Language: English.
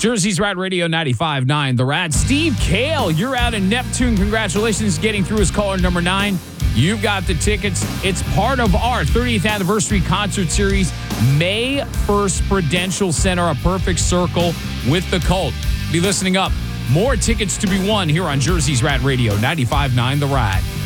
Jersey's Rad Radio 95.9, The Rad. Steve Kale, you're out in Neptune. Congratulations getting through as caller number 9. You've got the tickets. It's part of our 30th anniversary concert series, May 1st, Prudential Center, a perfect circle with the Cult. Be listening up. More tickets to be won here on Jersey's Rad Radio 95.9, The Rad.